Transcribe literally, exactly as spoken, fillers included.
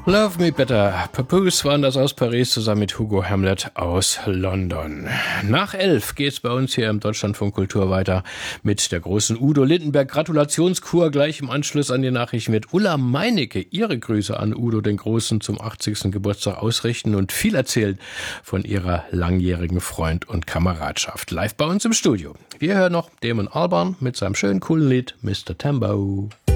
Love Me Better. Papoose waren das aus Paris zusammen mit Hugo Hamlet aus London. Nach elf geht's bei uns hier im Deutschlandfunk Kultur weiter mit der großen Udo Lindenberg Gratulationskur. Gleich im Anschluss an die Nachrichten wird Ulla Meinecke ihre Grüße an Udo den Großen zum achtzigsten Geburtstag ausrichten und viel erzählen von ihrer langjährigen Freund- und Kameradschaft. Live bei uns im Studio. Wir hören noch Damon Albarn mit seinem schönen coolen Lied Mister Tambo.